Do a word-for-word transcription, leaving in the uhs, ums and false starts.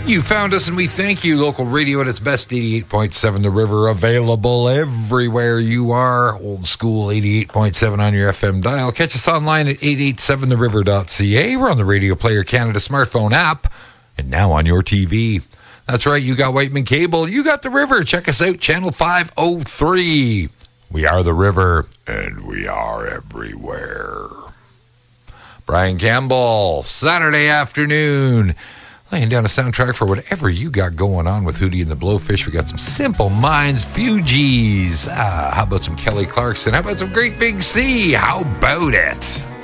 You found us, and we thank you. Local radio at its best, eighty-eight point seven The River, available everywhere you are. Old school eighty-eight point seven on your F M dial. Catch us online at eight eight seven the river dot c a. We're on the Radio Player Canada smartphone app, and now on your T V. That's right, you got Whiteman Cable, you got the River. Check us out, channel five oh three. We are the River, and we are everywhere. Brian Campbell, Saturday afternoon, laying down a soundtrack for whatever you got going on with Hootie and the Blowfish. We got some Simple Minds, Fugees. Ah, how about some Kelly Clarkson? How about some Great Big Sea? How about it?